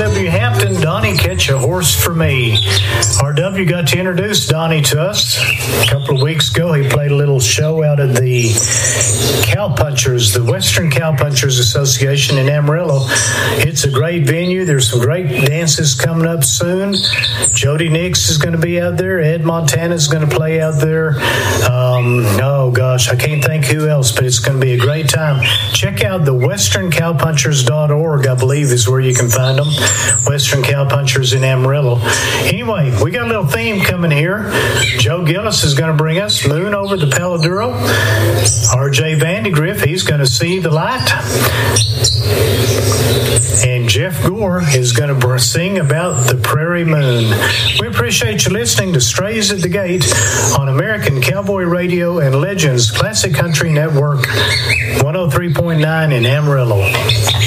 RW Hampton, Donnie Catch a Horse for Me. RW got to introduce Donnie to us a couple of weeks ago. He played a little show out at the Cowpunchers, the Western Cowpunchers Association in Amarillo. It's a great venue. There's some great dances coming up soon. Jody Nix is going to be out there. Ed Montana is going to play out there. Oh gosh, I can't think who else, but it's going to be a great time. Check out the westerncowpunchers.org, I believe is where you can find them. Western Cowpunchers in Amarillo. Anyway, we got a little theme coming here. Joe Gillis is going to bring us Moon Over the Paladuro. R.J. Vandegrift, he's going to See the Light. And Jeff Gore is going to sing about the Prairie Moon. We appreciate you listening to Strays at the Gate on American Cowboy Radio and Legends Classic Country Network 103.9 in Amarillo.